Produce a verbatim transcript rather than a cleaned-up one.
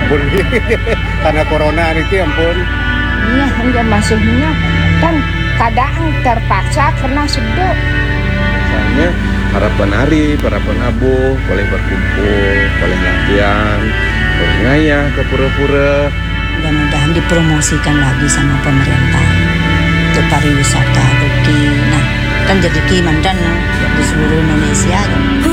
ampun. Karena corona itu ampun. Iya, hingga masihnya kan kadang terpaksa karena seduk. Misalnya para penari, para penabuh boleh berkumpul, boleh latihan, boleh ngayah ke pura-pura. Mudah-mudahan dipromosikan lagi sama pemerintah untuk pariwisata Ki. Nah, kan jadi Ki Mandan di seluruh Indonesia.